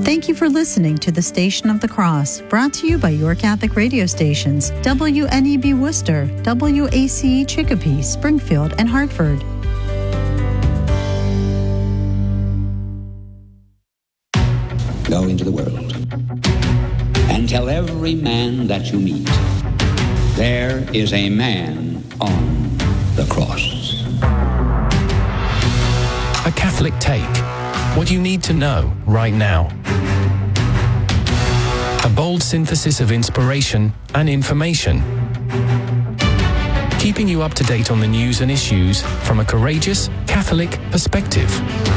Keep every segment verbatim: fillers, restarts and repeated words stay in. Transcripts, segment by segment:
Thank you for listening to the Station of the Cross, brought to you by your Catholic radio stations, W N E B Worcester, W A C E Chicopee, Springfield, and Hartford. Go into the world and tell every man that you meet, there is a man on the cross. A Catholic Take. What you need to know right now. A bold synthesis of inspiration and information. Keeping you up to date on the news and issues from a courageous Catholic perspective.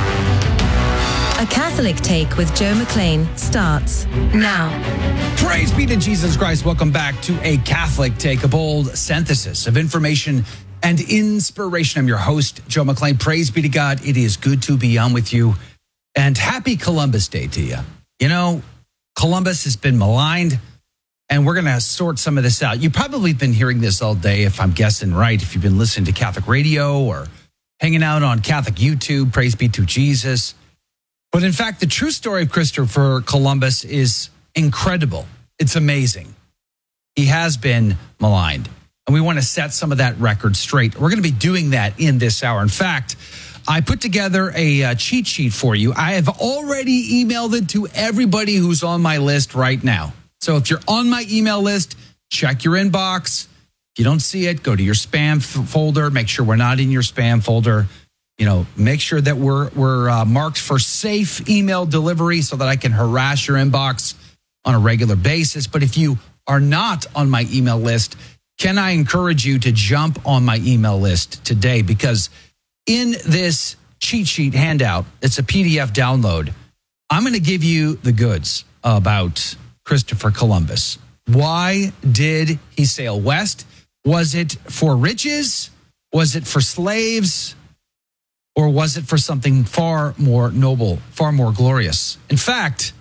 A Catholic Take with Joe McLean starts now. Praise be to Jesus Christ. Welcome back to A Catholic Take, a bold synthesis of information and inspiration. I'm your host, Joe McLean. Praise be to God. It is good to be on with you. And happy Columbus Day to you. You know, Columbus has been maligned, and we're going to sort some of this out. You've probably been hearing this all day, if I'm guessing right, if you've been listening to Catholic radio or hanging out on Catholic YouTube. Praise be to Jesus. But in fact, the true story of Christopher Columbus is incredible. It's amazing. He has been maligned, and we want to set some of that record straight. We're going to be doing that in this hour. In fact, I put together a uh, cheat sheet for you. I have already emailed it to everybody who's on my list right now. So if you're on my email list, check your inbox. If you don't see it, go to your spam f- folder. Make sure we're not in your spam folder. You know, make sure that we're we're uh, marked for safe email delivery so that I can harass your inbox on a regular basis. But if you are not on my email list, can I encourage you to jump on my email list today? Because in this cheat sheet handout, it's a P D F download. I'm going to give you the goods about Christopher Columbus. Why did he sail west? Was it for riches? Was it for slaves? Or was it for something far more noble, far more glorious? In fact,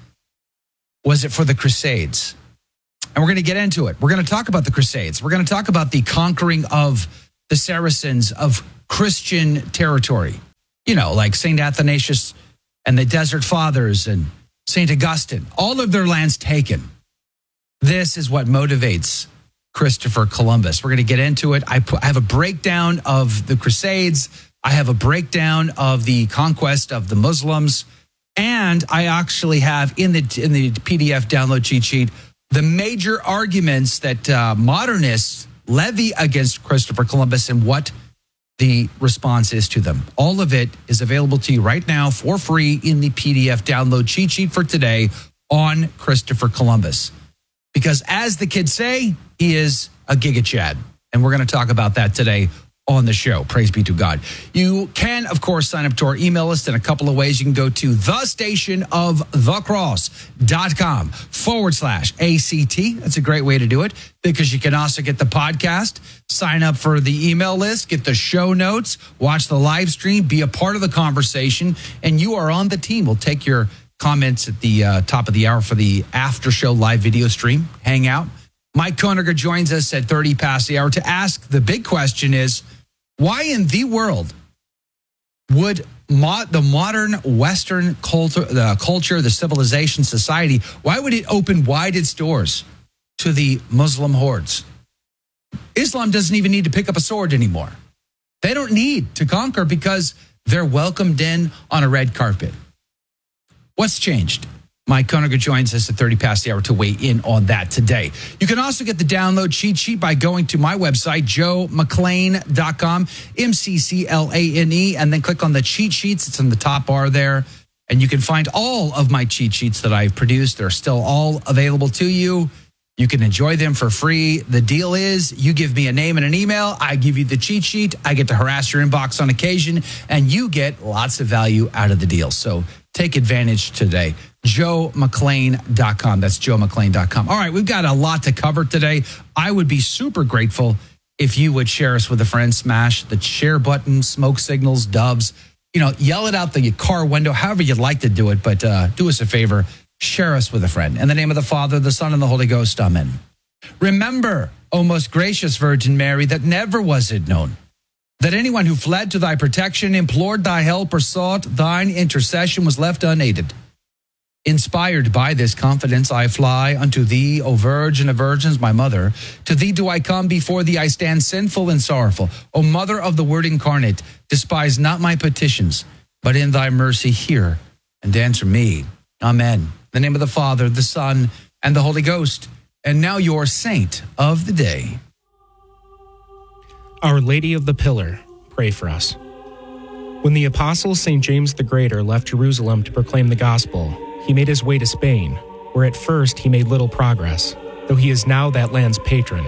was it for the Crusades? And we're going to get into it. We're going to talk about the Crusades. We're going to talk about the conquering of the Saracens of Christian territory. You know, like Saint Athanasius and the Desert Fathers and Saint Augustine. All of their lands taken. This is what motivates Christopher Columbus. We're going to get into it. I, put, I have a breakdown of the Crusades. I have a breakdown of the conquest of the Muslims, and I actually have in the in the P D F download cheat sheet the major arguments that uh, modernists levy against Christopher Columbus and what the response is to them. All of it is available to you right now for free in the P D F download cheat sheet for today on Christopher Columbus. Because as the kids say, he is a Giga Chad, and we're going to talk about that today on the show. Praise be to God. You can, of course, sign up to our email list in a couple of ways. You can go to the station of the cross dot com forward slash A C T. That's a great way to do it because you can also get the podcast, sign up for the email list, get the show notes, watch the live stream, be a part of the conversation, and you are on the team. We'll take your comments at the uh, top of the hour for the after show live video stream, hang out. Mike Koeniger joins us at thirty past the hour to ask the big question is, why in the world would mo- the modern Western culture, the culture, the civilization, society, why would it open wide its doors to the Muslim hordes? Islam doesn't even need to pick up a sword anymore. They don't need to conquer because they're welcomed in on a red carpet. What's changed? Mike Koeniger joins us at thirty past the hour to weigh in on that today. You can also get the download cheat sheet by going to my website, joe mcclane dot com, M C C L A N E, and then click on the cheat sheets. It's in the top bar there. And you can find all of my cheat sheets that I've produced. They're still all available to you. You can enjoy them for free. The deal is you give me a name and an email. I give you the cheat sheet. I get to harass your inbox on occasion, and you get lots of value out of the deal. So take advantage today. joe mcclane dot com. That's joe mcclane dot com. All right, we've got a lot to cover today. I would be super grateful if you would share us with a friend. Smash the share button, smoke signals, doves. You know, yell it out the car window, however you'd like to do it. But uh, do us a favor. Share us with a friend. In the name of the Father, the Son, and the Holy Ghost. Amen. Remember, O most gracious Virgin Mary, that never was it known that anyone who fled to thy protection, implored thy help, or sought thine intercession was left unaided. Inspired by this confidence, I fly unto thee, O Virgin of Virgins, my mother. To thee do I come, before thee I stand sinful and sorrowful. O Mother of the Word incarnate, despise not my petitions, but in thy mercy hear and answer me. Amen. In the name of the Father, the Son, and the Holy Ghost. And now your saint of the day. Our Lady of the Pillar, pray for us. When the apostle Saint James the Greater left Jerusalem to proclaim the gospel, he made his way to Spain, where at first he made little progress, though he is now that land's patron.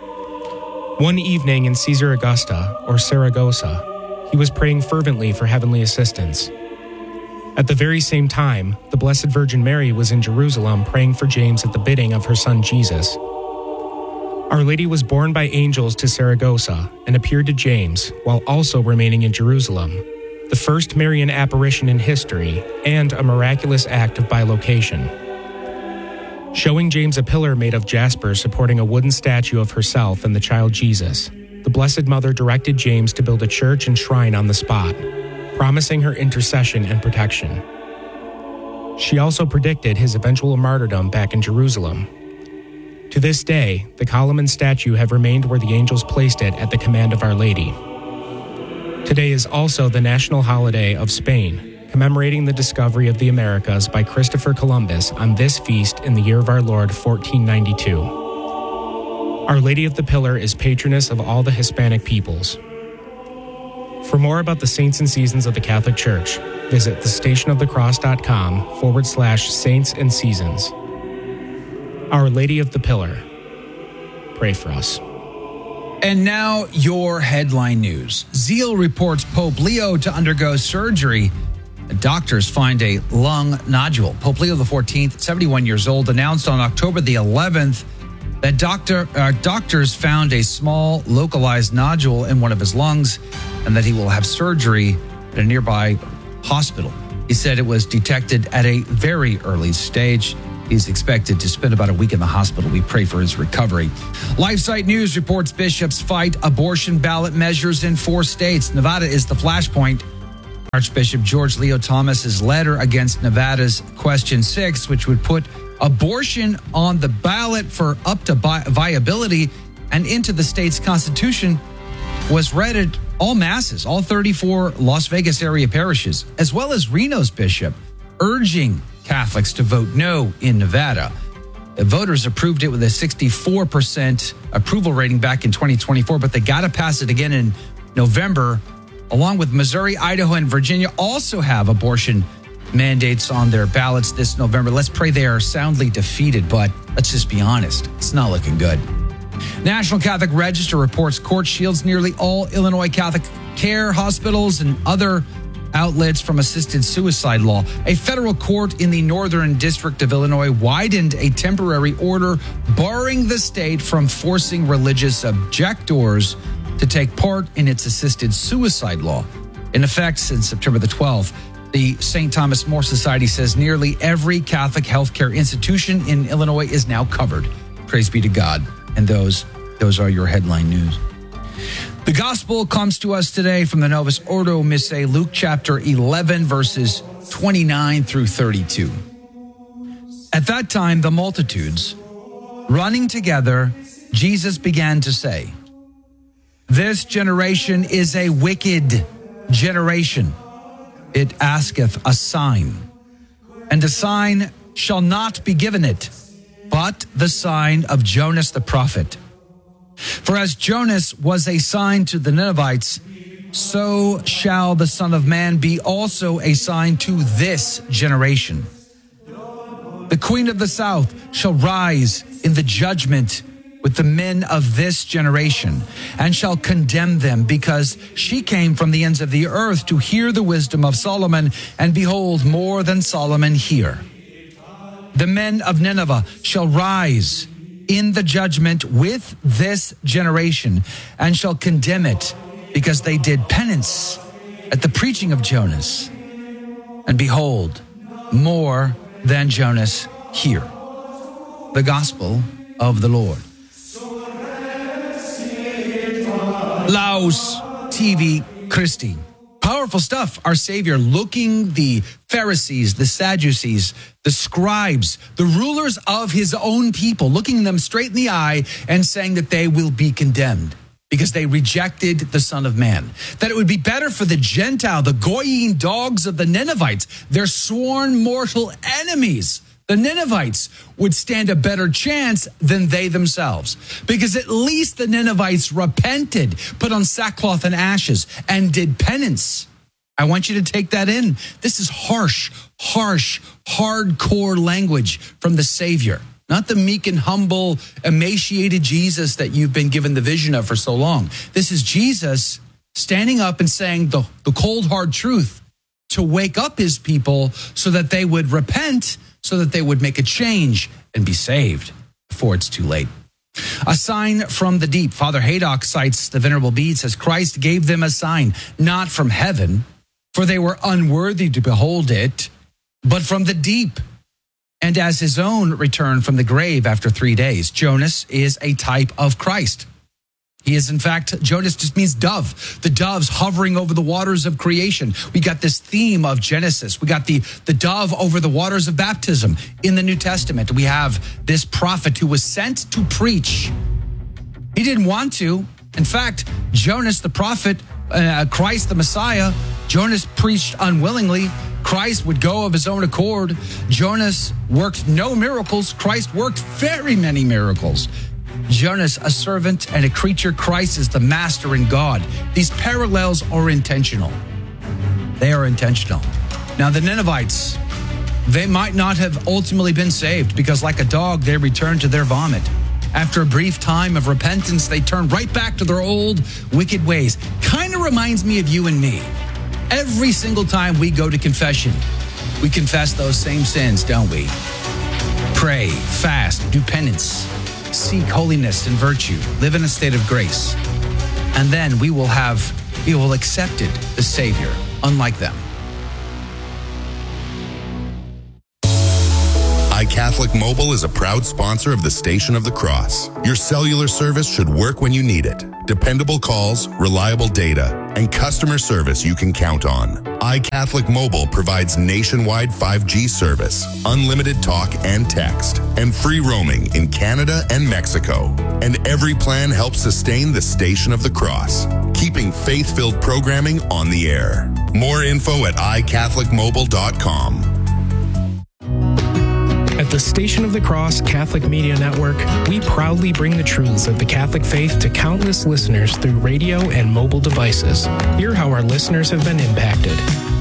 One evening in Caesar Augusta, or Saragossa, he was praying fervently for heavenly assistance. At the very same time, the Blessed Virgin Mary was in Jerusalem praying for James at the bidding of her son Jesus. Our Lady was borne by angels to Saragossa and appeared to James while also remaining in Jerusalem, the first Marian apparition in history and a miraculous act of bilocation. Showing James a pillar made of jasper supporting a wooden statue of herself and the child Jesus, the Blessed Mother directed James to build a church and shrine on the spot, promising her intercession and protection. She also predicted his eventual martyrdom back in Jerusalem. To this day, the column and statue have remained where the angels placed it at the command of Our Lady. Today is also the national holiday of Spain, commemorating the discovery of the Americas by Christopher Columbus on this feast in the year of our Lord, fourteen ninety-two. Our Lady of the Pillar is patroness of all the Hispanic peoples. For more about the saints and seasons of the Catholic Church, visit thestationofthecross.com forward slash saints and seasons. Our Lady of the Pillar, pray for us. And now your headline news. Zeal reports Pope Leo to undergo surgery. Doctors find a lung nodule. Pope Leo the fourteenth, seventy-one years old, announced on October the eleventh that doctor, uh, doctors found a small localized nodule in one of his lungs and that he will have surgery at a nearby hospital. He said it was detected at a very early stage. He's expected to spend about a week in the hospital. We pray for his recovery. LifeSite News reports bishops fight abortion ballot measures in four states. Nevada is the flashpoint. Archbishop George Leo Thomas's letter against Nevada's Question six, which would put abortion on the ballot for up to bi- viability and into the state's constitution, was read at all masses, all thirty-four Las Vegas area parishes, as well as Reno's bishop, urging Catholics to vote no in Nevada. The voters approved it with a sixty-four percent approval rating back in twenty twenty-four, but they got to pass it again in November, along with Missouri, Idaho, and Virginia also have abortion mandates on their ballots this November. Let's pray they are soundly defeated, but let's just be honest, it's not looking good. National Catholic Register reports court shields nearly all Illinois Catholic care hospitals and other outlets from assisted suicide law. A federal court in the Northern District of Illinois widened a temporary order barring the state from forcing religious objectors to take part in its assisted suicide law. In effect since September the twelfth, the Saint Thomas More Society says nearly every Catholic healthcare institution in Illinois is now covered. Praise be to God. And those, those are your headline news. The gospel comes to us today from the Novus Ordo Missae, Luke chapter eleven, verses twenty-nine through thirty-two. At that time, the multitudes, running together, Jesus began to say, "This generation is a wicked generation. It asketh a sign, and a sign shall not be given it, but the sign of Jonas the prophet. For as Jonas was a sign to the Ninevites, so shall the Son of Man be also a sign to this generation. The Queen of the South shall rise in the judgment with the men of this generation, and shall condemn them, because she came from the ends of the earth to hear the wisdom of Solomon, and behold, more than Solomon hear. The men of Nineveh shall rise in the judgment with this generation, and shall condemn it, because they did penance at the preaching of Jonas. And behold, more than Jonas hear." The gospel of the Lord. Laus T V Christi. Powerful stuff. Our Savior looking the Pharisees, the Sadducees, the scribes, the rulers of his own people, looking them straight in the eye and saying that they will be condemned because they rejected the Son of Man. That it would be better for the Gentile, the goyim dogs of the Ninevites, their sworn mortal enemies, the Ninevites, would stand a better chance than they themselves. Because at least the Ninevites repented, put on sackcloth and ashes, and did penance. I want you to take that in. This is harsh, harsh, hardcore language from the Savior. Not the meek and humble, emaciated Jesus that you've been given the vision of for so long. This is Jesus standing up and saying the, the cold, hard truth to wake up his people so that they would repent, so that they would make a change and be saved before it's too late. A sign from the deep. Father Haydock cites the Venerable Bede, says, Christ gave them a sign, not from heaven, for they were unworthy to behold it, but from the deep. And as his own return from the grave after three days, Jonas is a type of Christ. He is, in fact, Jonas just means dove. The doves hovering over the waters of creation. We got this theme of Genesis. We got the, the dove over the waters of baptism in the New Testament. We have this prophet who was sent to preach. He didn't want to. In fact, Jonas, the prophet, uh, Christ, the Messiah, Jonas preached unwillingly. Christ would go of his own accord. Jonas worked no miracles. Christ worked very many miracles. Jonas, a servant and a creature. Christ is the master and God. These parallels are intentional. They are intentional. Now, the Ninevites, they might not have ultimately been saved because like a dog, they returned to their vomit. After a brief time of repentance, they turned right back to their old wicked ways. Kind of reminds me of you and me. Every single time we go to confession, we confess those same sins, don't we? Pray, fast, do penance, seek holiness and virtue, live in a state of grace. And then we will have, we will accept it, the Savior, unlike them. iCatholic Mobile is a proud sponsor of the Station of the Cross. Your cellular service should work when you need it. Dependable calls, reliable data, and customer service you can count on. iCatholic Mobile provides nationwide five G service, unlimited talk and text, and free roaming in Canada and Mexico. And every plan helps sustain the Station of the Cross, keeping faith-filled programming on the air. More info at i catholic mobile dot com. At the Station of the Cross Catholic Media Network, we proudly bring the truths of the Catholic faith to countless listeners through radio and mobile devices. Hear how our listeners have been impacted.